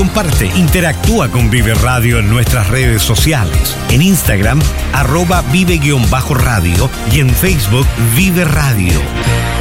Comparte, interactúa con Vive Radio en nuestras redes sociales. En Instagram, @vive-radio y en Facebook, Vive Radio.